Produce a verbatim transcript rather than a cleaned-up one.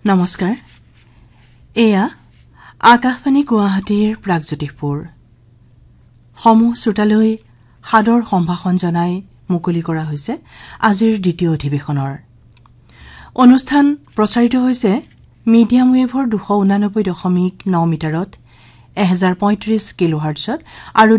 নমস্কাৰ এয়া আকাশবাণী গুৱাহাটীৰ প্ৰাগজ্যোতিষপুৰ সমূহ শ্ৰোতালৈ সাদৰ সম্ভাষণ জনাই মুকলি কৰা হৈছে আজিৰ দ্বিতীয় অধিৱেশনৰ অনুষ্ঠান প্ৰচাৰিত হৈছে মিডিয়াম ৱেভৰ দুশ ঊনানব্বৈ দশমিক ন মিটাৰত এক হাজাৰ পঁয়ত্ৰিশ কিলোহাৰ্টছত আৰু